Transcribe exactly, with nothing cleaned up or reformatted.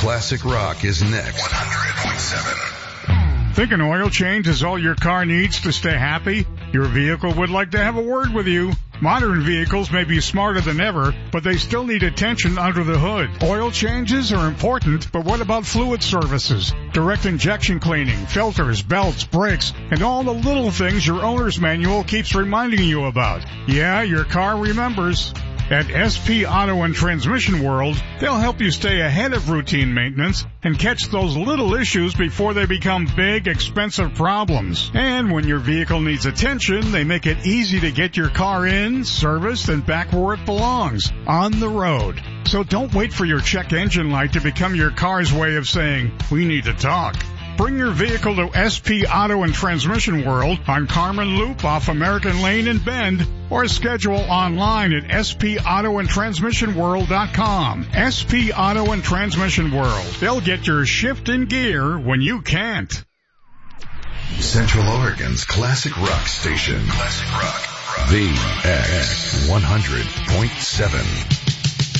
Classic Rock is next. one hundred point seven. Think an oil change is all your car needs to stay happy? Your vehicle would like to have a word with you. Modern vehicles may be smarter than ever, but they still need attention under the hood. Oil changes are important, but what about fluid services? Direct injection cleaning, filters, belts, brakes, and all the little things your owner's manual keeps reminding you about. Yeah, your car remembers. At S P Auto and Transmission World, they'll help you stay ahead of routine maintenance and catch those little issues before they become big, expensive problems. And when your vehicle needs attention, they make it easy to get your car in, serviced, and back where it belongs, on the road. So don't wait for your check engine light to become your car's way of saying, we need to talk. Bring your vehicle to S P Auto and Transmission World on Carmen Loop off American Lane in Bend, or schedule online at S P Auto and Transmission World dot com. S P Auto and Transmission World. They'll get your shift in gear when you can't. Central Oregon's classic rock station. Classic rock. rock. V X one hundred point seven.